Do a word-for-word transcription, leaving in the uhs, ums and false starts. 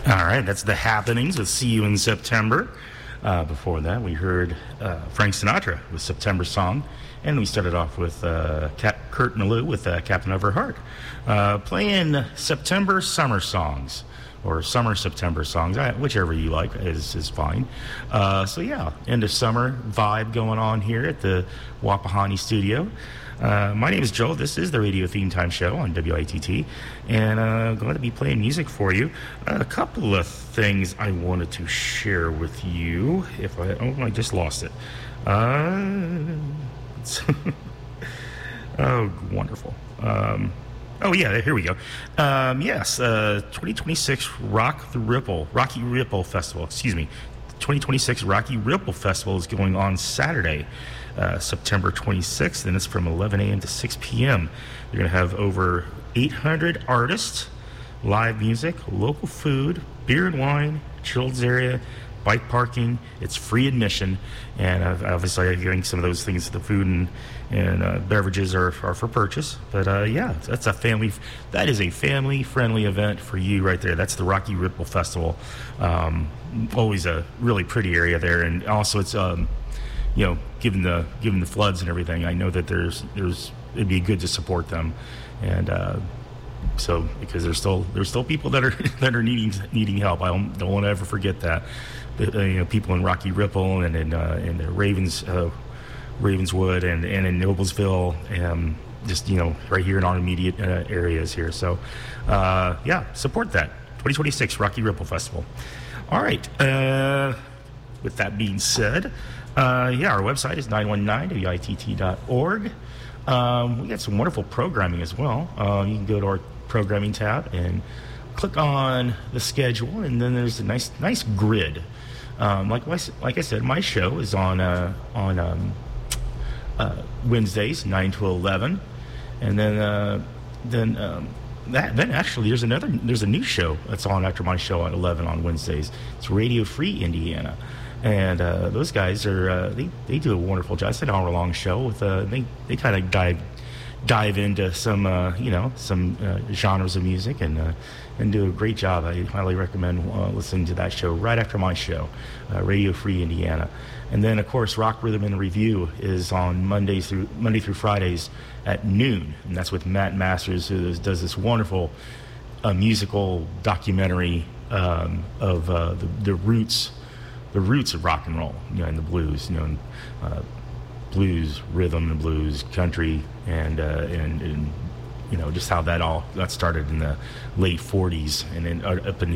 All right, that's The Happenings with See You in September. Uh, before that, we heard uh, Frank Sinatra with September Song. And we started off with uh, Cap- Kurt Malou with uh, Captain of Her Heart. Uh, playing September summer songs, or summer September songs, I, whichever you like is, is fine. Uh, so yeah, end of summer vibe going on here at the Wapahani studio. Uh, my name is Joe. This is the Radio Theme Time Show on W I T T, and uh, I'm going to be playing music for you. Uh, a couple of things I wanted to share with you. If I, oh, I just lost it. Uh, oh, wonderful. Um, oh yeah, here we go. Um, yes, uh, twenty twenty-six Rock the Ripple, Rocky Ripple Festival. Excuse me. twenty twenty-six Rocky Ripple Festival is going on Saturday. Uh, September twenty-sixth, and it's from eleven a.m. to six p.m. You're going to have over eight hundred artists, live music, local food, beer and wine, children's area, bike parking. It's free admission, and uh, obviously I think some of those things, the food and, and uh, beverages are, are for purchase. But uh, yeah, that's a family. That is a family-friendly event for you right there. That's the Rocky Ripple Festival. Um, always a really pretty area there, and also it's um, you know, given the given the floods and everything, I know that there's there's it'd be good to support them, and uh, so because there's still there's still people that are that are needing needing help. I don't, don't want to ever forget that. The, uh, you know, people in Rocky Ripple and in uh, in the Ravens uh, Ravenswood and and in Noblesville, and just you know right here in our immediate uh, areas here. So uh, yeah, support that twenty twenty-six Rocky Ripple Festival. All right. Uh, with that being said. Uh, yeah, our website is nine one nine W I T T dot org. Um, we got some wonderful programming as well. Uh, you can go to our programming tab and click on the schedule, and then there's a nice nice grid. Um, like, like I said, my show is on uh, on um, uh, Wednesdays, nine to eleven. And then uh, then um, that then actually there's another there's a new show that's on after my show at eleven on Wednesdays. It's Radio Free Indiana. And uh, those guys are uh, they they do a wonderful job. It's an hour long show with uh, they they kind of dive dive into some uh, you know some uh, genres of music and uh, and do a great job. I highly recommend uh, listening to that show right after my show, uh, Radio Free Indiana. And then of course Rock Rhythm and Review is on Mondays through Monday through Fridays at noon, and that's with Matt Masters, who does this wonderful uh, musical documentary um, of uh, the, the roots. The roots of rock and roll, you know, and the blues, you know, and, uh, blues, rhythm and blues, country, and, uh, and and you know just how that all got started in the late forties and then uh, up in